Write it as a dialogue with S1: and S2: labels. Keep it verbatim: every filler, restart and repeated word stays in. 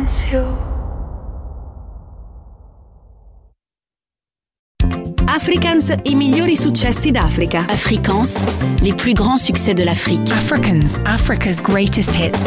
S1: wants you.
S2: Africans, i migliori successi d'Africa.
S3: Afrikaans, les plus grands succès de l'Afrique.
S4: Africans, Africa's greatest hits.